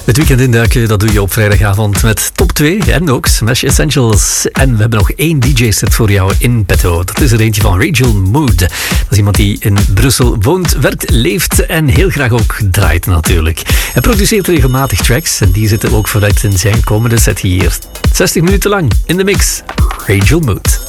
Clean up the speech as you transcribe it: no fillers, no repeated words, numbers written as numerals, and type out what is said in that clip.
Het weekend induiken, dat doe je op vrijdagavond met top 2 en ook Smash Essentials. En we hebben nog 1 DJ-set voor jou in petto. Dat is er eentje van Rachel Mood. Dat is iemand die in Brussel woont, werkt, leeft en heel graag ook draait natuurlijk. Hij produceert regelmatig tracks en die zitten ook verwerkt in zijn komende set hier. 60 minuten lang in de mix. Rachel Mood.